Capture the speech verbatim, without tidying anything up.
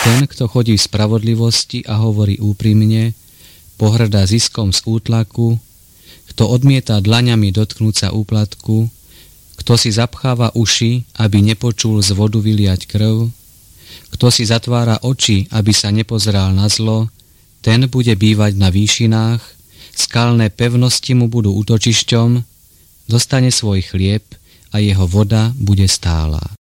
Ten, kto chodí v spravodlivosti a hovorí úprimne, pohŕda ziskom z útlaku, kto odmieta dlaňami dotknúť sa úplatku, kto si zapcháva uši, aby nepočul z vodu vyliať krv, kto si zatvára oči, aby sa nepozeral na zlo, ten bude bývať na výšinách, skalné pevnosti mu budú útočišťom, dostane svoj chlieb a jeho voda bude stála.